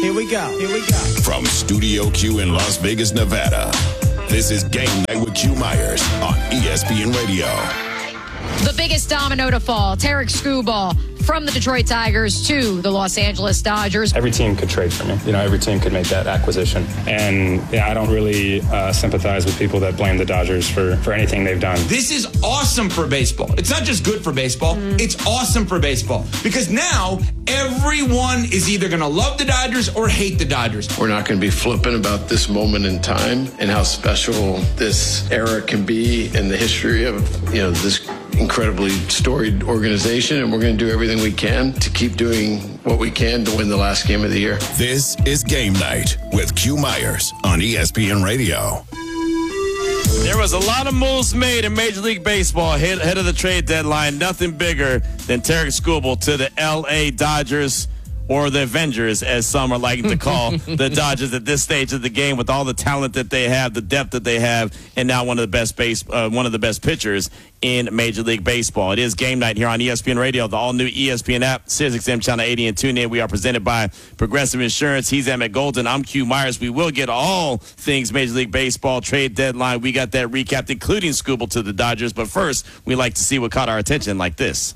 Here we go. From Studio Q in Las Vegas, Nevada, this is Game Night with Q Myers on ESPN Radio. The biggest domino to fall, Tarek Skubal from the Detroit Tigers to the Los Angeles Dodgers. Every team could trade for me. Every team could make that acquisition. And I don't really sympathize with people that blame the Dodgers for anything they've done. This is awesome for baseball. It's not just good for baseball. It's awesome for baseball. Because now everyone is either going to love the Dodgers or hate the Dodgers. We're not going to be flippant about this moment in time and how special this era can be in the history of, this incredibly storied organization, and we're going to do everything we can to keep doing what we can to win the last game of the year. This is Game Night with Q Myers on ESPN Radio. There was a lot of moves made in Major League Baseball ahead of the trade deadline. Nothing bigger than Tarek Skubal to the L.A. Dodgers, or the Avengers, as some are liking to call the Dodgers at this stage of the game, with all the talent that they have, the depth that they have, and now one of the best pitchers in Major League Baseball. It is Game Night here on ESPN Radio, the all-new ESPN app, SiriusXM Channel 80, and tune in. We are presented by Progressive Insurance. He's Emmett Golden. I'm Q Myers. We will get all things Major League Baseball trade deadline. We got that recapped, including Skubal to the Dodgers. But first, we like to see what caught our attention, like this.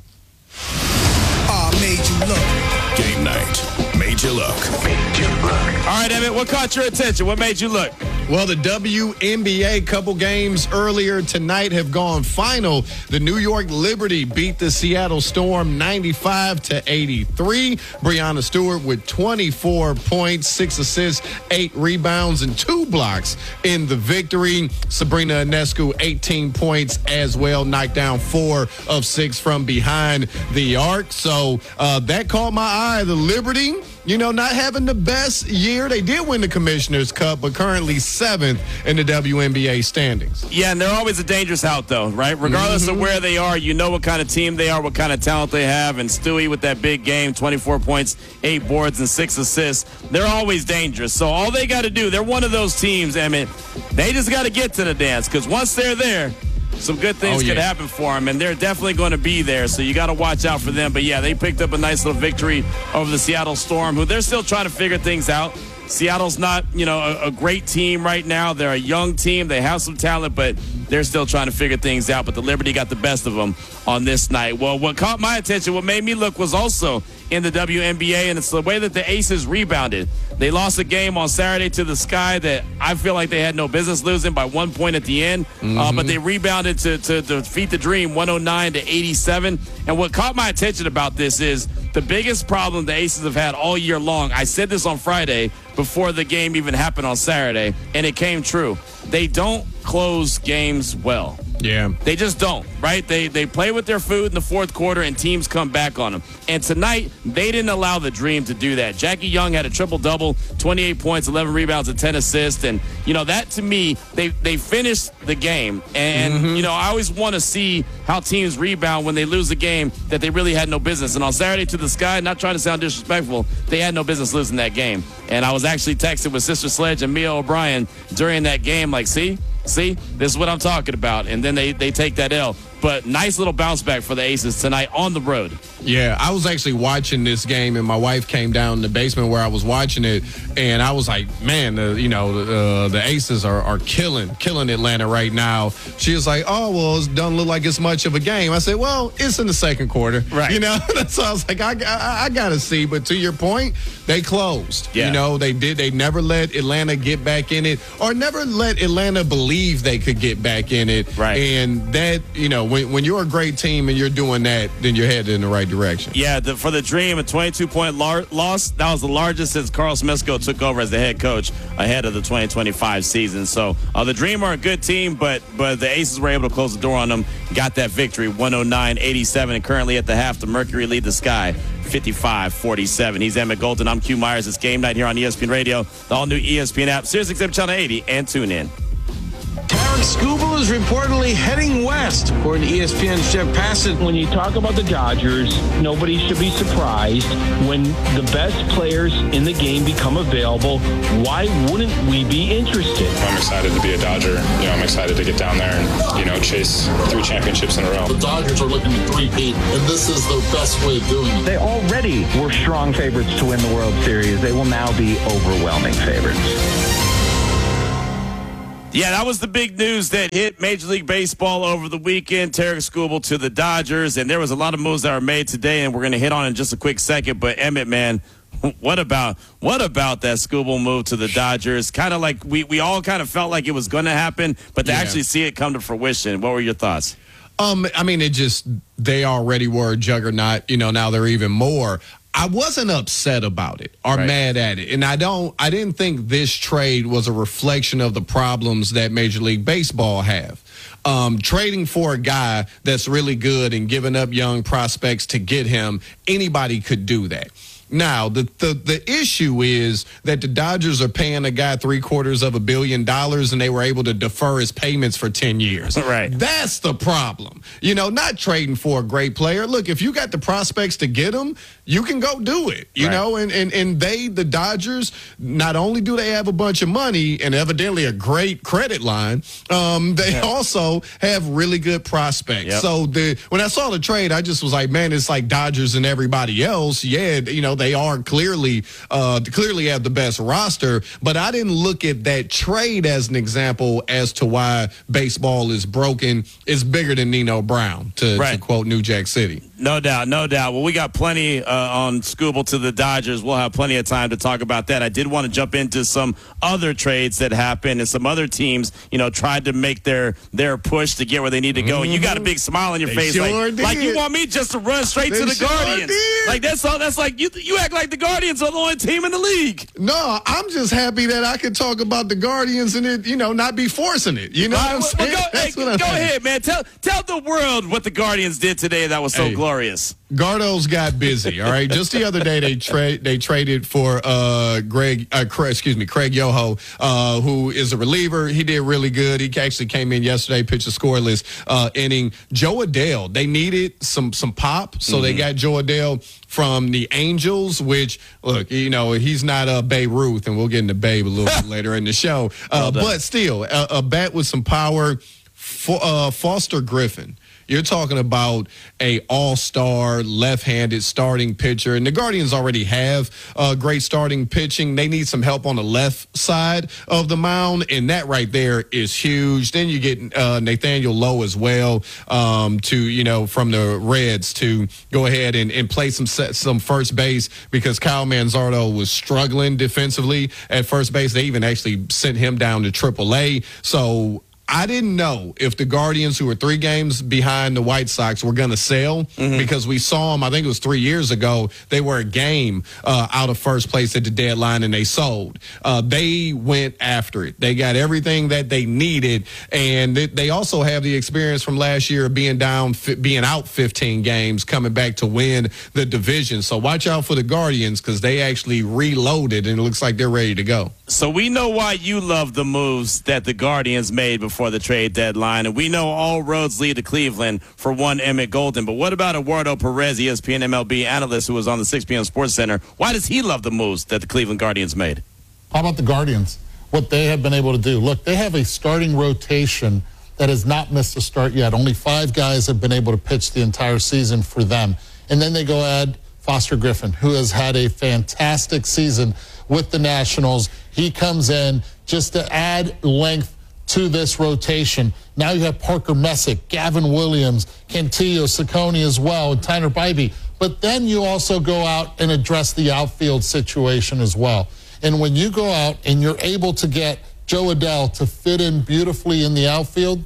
Made you look. Game Night made you look. All right, Emmett, what caught your attention? What made you look? Well, the WNBA couple games earlier tonight have gone final. The New York Liberty beat the Seattle Storm 95-83. Breanna Stewart with 24 points, 6 assists, 8 rebounds, and 2 blocks in the victory. Sabrina Ionescu, 18 points as well, knocked down 4 of 6 from behind the arc. So that caught my eye. The Liberty, not having the best year. They did win the Commissioner's Cup, but currently 7th in the WNBA standings. Yeah, and they're always a dangerous out, though, right? Regardless of where they are, what kind of team they are, what kind of talent they have. And Stewie with that big game, 24 points, 8 boards, and 6 assists. They're always dangerous. So all they got to do, they're one of those teams, Emmett, they just got to get to the dance, because once they're there, some good things could happen for them, and they're definitely going to be there, so you got to watch out for them. But, yeah, they picked up a nice little victory over the Seattle Storm, who they're still trying to figure things out. Seattle's not, a great team right now. They're a young team. They have some talent, but they're still trying to figure things out. But the Liberty got the best of them on this night. Well, what caught my attention, what made me look, was also in the WNBA, and it's the way that the Aces rebounded. They lost a game on Saturday to the Sky that I feel like they had no business losing by 1 point at the end, but they rebounded to defeat the Dream 109-87. And what caught my attention about this is the biggest problem the Aces have had all year long. I said this on Friday before the game even happened on Saturday, and it came true. They don't close games well. Yeah. They just don't, right? They play with their food in the fourth quarter, and teams come back on them. And tonight, they didn't allow the Dream to do that. Jackie Young had a triple-double, 28 points, 11 rebounds, and 10 assists. And, that to me, they finished the game. And, I always want to see how teams rebound when they lose a game that they really had no business. And on Saturday to the Sky, not trying to sound disrespectful, they had no business losing that game. And I was actually texting with Sister Sledge and Mia O'Brien during that game, like, see, this is what I'm talking about. And then they take that L. But nice little bounce back for the Aces tonight on the road. Yeah, I was actually watching this game, and my wife came down in the basement where I was watching it, and I was like, man, the Aces are killing Atlanta right now. She was like, oh, well, it doesn't look like it's much of a game. I said, well, it's in the second quarter. Right. So I was like, I got to see. But to your point, they closed. Yeah. They never let Atlanta get back in it, or never let Atlanta believe they could get back in it. Right. And that, when you're a great team and you're doing that, then you're headed in the right direction. Yeah, for the Dream, a 22-point loss, that was the largest since Carl Smithko took over as the head coach ahead of the 2025 season. So the Dream are a good team, but the Aces were able to close the door on them, got that victory, 109-87, and currently at the half, the Mercury lead the Sky 55-47. He's Emmett Golden. I'm Q Myers. It's Game Night here on ESPN Radio, the all-new ESPN app, SiriusXM Channel 80, and tune in. Tarek Skubal is reportedly heading west, according to ESPN's Jeff Passett. When you talk about the Dodgers, nobody should be surprised when the best players in the game become available. Why wouldn't we be interested? I'm excited to be a Dodger. I'm excited to get down there and, chase 3 championships in a row. The Dodgers are looking to three-peat, and this is their best way of doing it. They already were strong favorites to win the World Series. They will now be overwhelming favorites. Yeah, that was the big news that hit Major League Baseball over the weekend. Tarik Skubal to the Dodgers, and there was a lot of moves that were made today, and we're going to hit on in just a quick second. But Emmett, man, what about that Skubal move to the Dodgers? Kind of like we all kind of felt like it was going to happen, but to actually see it come to fruition, what were your thoughts? They already were a juggernaut. Now they're even more. I wasn't upset about it or mad at it. And I didn't think this trade was a reflection of the problems that Major League Baseball have. Trading for a guy that's really good and giving up young prospects to get him, anybody could do that. Now, the issue is that the Dodgers are paying a guy $750 million, and they were able to defer his payments for 10 years. Right. That's the problem. Not trading for a great player. Look, if you got the prospects to get him, you can go do it. You know, and the Dodgers, not only do they have a bunch of money and evidently a great credit line, they also have really good prospects. Yep. So when I saw the trade, I just was like, man, it's like Dodgers and everybody else. Yeah, they are clearly have the best roster, but I didn't look at that trade as an example as to why baseball is broken. It's bigger than Nino Brown, to quote New Jack City. No doubt. Well, we got plenty on Skubal to the Dodgers. We'll have plenty of time to talk about that. I did want to jump into some other trades that happened, and some other teams, tried to make their push to get where they need to go. And you got a big smile on your face, sure like you want me just to run straight to the Guardians. Like that's all. That's like you act like the Guardians are the only team in the league. No, I'm just happy that I could talk about the Guardians and it, not be forcing it. You know what I'm saying? Go ahead, man. Tell the world what the Guardians did today that was so glorious. Gardo's got busy, all right? Just the other day, they traded for Craig Yoho, who is a reliever. He did really good. He actually came in yesterday, pitched a scoreless inning. Joe Adele, they needed some pop, so they got Joe Adele from the Angels, which, look, he's not Babe Ruth, and we'll get into Babe a little bit later in the show. But still, a bat with some power. Foster Griffin. You're talking about a all-star left-handed starting pitcher, and the Guardians already have great starting pitching. They need some help on the left side of the mound, and that right there is huge. Then you get Nathaniel Lowe as well from the Reds to go ahead and play some first base, because Kyle Manzardo was struggling defensively at first base. They even actually sent him down to AAA. So I didn't know if the Guardians, who were 3 games behind the White Sox, were going to sell, because we saw them, I think it was 3 years ago, they were a game out of first place at the deadline, and they sold. They went after it. They got everything that they needed, and they also have the experience from last year of being out 15 games, coming back to win the division. So watch out for the Guardians, because they actually reloaded, and it looks like they're ready to go. So we know why you love the moves that the Guardians made before the trade deadline, and we know all roads lead to Cleveland for one Emmett Golden. But what about Eduardo Perez, ESPN MLB analyst who was on the 6 p.m. Sports Center? Why does he love the moves that the Cleveland Guardians made? How about the Guardians? What they have been able to do. Look, they have a starting rotation that has not missed a start yet. Only 5 guys have been able to pitch the entire season for them. And then they go add Foster Griffin, who has had a fantastic season with the Nationals. He comes in just to add length to this rotation. Now you have Parker Messick, Gavin Williams, Cantillo, Ciccone as well, and Tyler Bybee. But then you also go out and address the outfield situation as well. And when you go out and you're able to get Joe Adele to fit in beautifully in the outfield,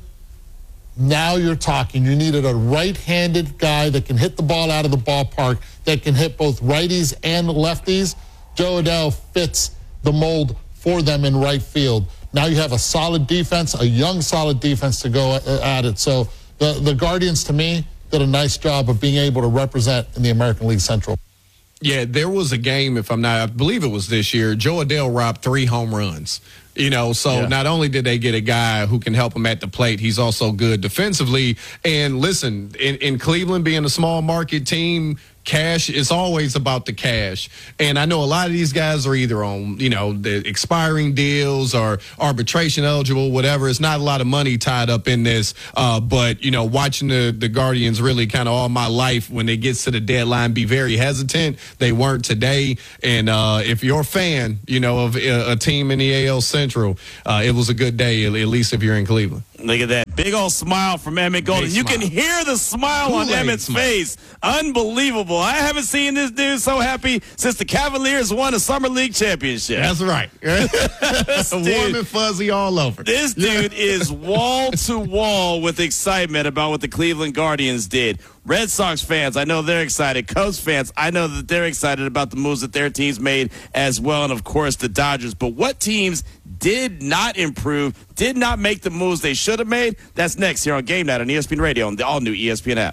now you're talking. You needed a right-handed guy that can hit the ball out of the ballpark, that can hit both righties and lefties. Joe Adele fits the mold for them in right field. Now you have a solid defense, a young solid defense to go at it. So the Guardians, to me, did a nice job of being able to represent in the American League Central. Yeah, there was a game, I believe it was this year, Joe Adell robbed 3 home runs. Not only did they get a guy who can help them at the plate, he's also good defensively. And listen, in Cleveland being a small market team, cash is always about the cash. And I know a lot of these guys are either on, the expiring deals or arbitration eligible, whatever. It's not a lot of money tied up in this. But watching the Guardians really kind of all my life, when it gets to the deadline, be very hesitant. They weren't today. And if you're a fan, of a team in the AL Central, it was a good day, at least if you're in Cleveland. Look at that big old smile from Emmett Golden. You can hear the smile on Emmett's face. Unbelievable. I haven't seen this dude so happy since the Cavaliers won a Summer League championship. That's right. Warm and fuzzy all over. This dude is wall to wall with excitement about what the Cleveland Guardians did. Red Sox fans, I know they're excited. Cubs fans, I know that they're excited about the moves that their teams made as well. And, of course, the Dodgers. But what teams did not improve, did not make the moves they should have made? That's next here on Game Night on ESPN Radio and the all-new ESPN app.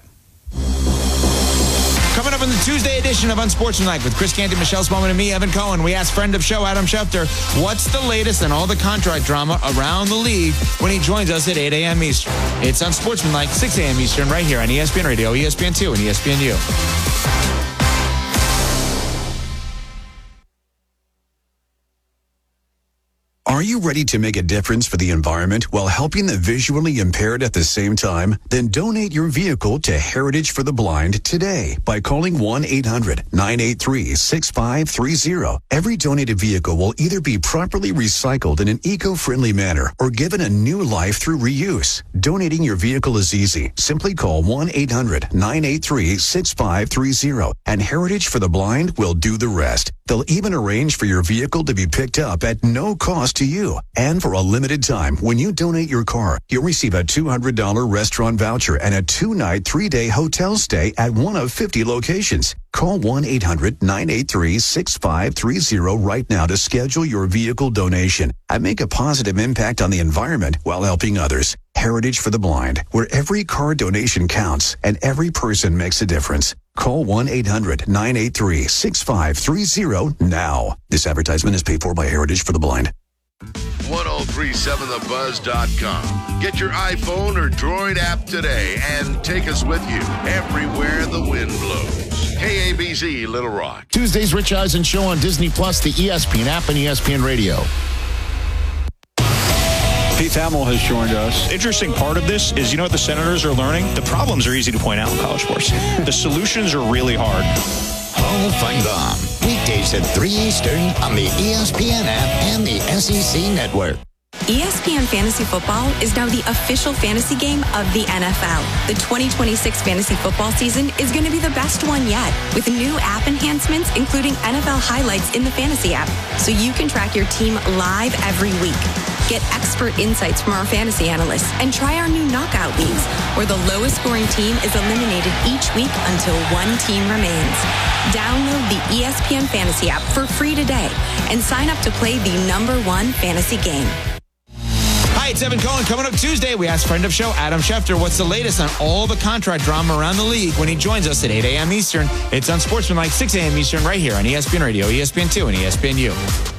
Coming up on the Tuesday edition of Unsportsmanlike with Chris Canty, Michelle Spaulding, and me, Evan Cohen, we asked friend of show Adam Schefter what's the latest in all the contract drama around the league when he joins us at 8 a.m. Eastern. It's Unsportsmanlike, 6 a.m. Eastern, right here on ESPN Radio, ESPN2, and ESPNU. Are you ready to make a difference for the environment while helping the visually impaired at the same time? Then donate your vehicle to Heritage for the Blind today by calling 1-800-983-6530. Every donated vehicle will either be properly recycled in an eco-friendly manner or given a new life through reuse. Donating your vehicle is easy. Simply call 1-800-983-6530 and Heritage for the Blind will do the rest. They'll even arrange for your vehicle to be picked up at no cost to you. And for a limited time, when you donate your car, you'll receive a $200 restaurant voucher and a 2-night, 3-day hotel stay at one of 50 locations. Call 1-800-983-6530 right now to schedule your vehicle donation and make a positive impact on the environment while helping others. Heritage for the Blind, where every car donation counts and every person makes a difference. Call 1-800-983-6530 now. This advertisement is paid for by Heritage for the Blind. 1037thebuzz.com. Get your iPhone or Droid app today and take us with you everywhere the wind blows. KABZ Little Rock. Tuesday's Rich Eisen Show on Disney Plus, the ESPN app, and ESPN Radio. Pete Thamel has joined us. Interesting part of this is, what the Senators are learning? The problems are easy to point out in college sports. The solutions are really hard. Hall Feinbaum. Weekdays at 3 Eastern on the ESPN app and the SEC Network. ESPN Fantasy Football is now the official fantasy game of the NFL. The 2026 fantasy football season is going to be the best one yet, with new app enhancements, including NFL highlights in the fantasy app, so you can track your team live every week. Get expert insights from our fantasy analysts and try our new knockout leagues, where the lowest scoring team is eliminated each week until one team remains. Download the ESPN Fantasy app for free today and sign up to play the #1 fantasy game. Hi, it's Evan Cohen. Coming up Tuesday, we asked friend of show Adam Schefter what's the latest on all the contract drama around the league when he joins us at 8 a.m. Eastern. It's Unsportsmanlike, 6 a.m. Eastern, right here on ESPN Radio, ESPN2, and ESPNU.